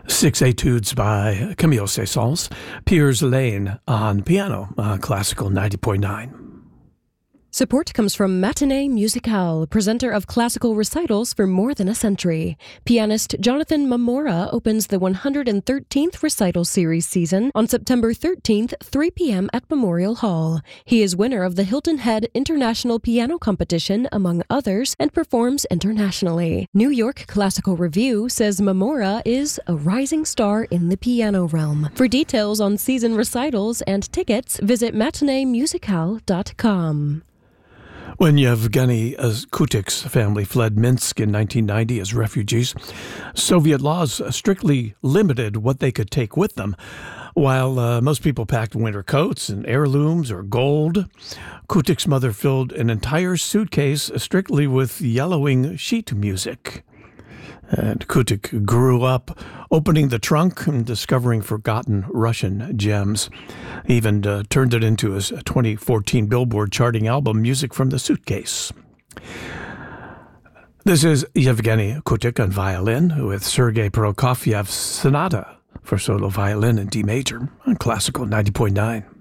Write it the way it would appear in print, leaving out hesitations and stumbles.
Six Etudes by Camille Saint-Saëns, Piers Lane on piano, Classical 90.9. Support comes from Matinee Musicale, presenter of classical recitals for more than a century. Pianist Jonathan Mamora opens the 113th recital series season on September 13th, 3 p.m. at Memorial Hall. He is winner of the Hilton Head International Piano Competition, among others, and performs internationally. New York Classical Review says Mamora is a rising star in the piano realm. For details on season recitals and tickets, visit matineemusicale.com. When Yevgeny Kutik's family fled Minsk in 1990 as refugees, Soviet laws strictly limited what they could take with them. While most people packed winter coats and heirlooms or gold, Kutik's mother filled an entire suitcase strictly with yellowing sheet music. And Kutik grew up opening the trunk and discovering forgotten Russian gems. He even turned it into his 2014 Billboard charting album, Music from the Suitcase. This is Yevgeny Kutik on violin with Sergei Prokofiev's Sonata for solo violin in D major on Classical 90.9.